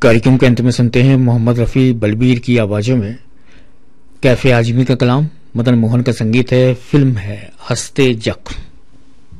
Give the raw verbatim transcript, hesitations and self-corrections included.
कार्यक्रम के अंत में सुनते हैं मोहम्मद रफी बलबीर की आवाजों में कैफे आजमी का कलाम, मदन मोहन का संगीत है, फिल्म है हंसते जख्म।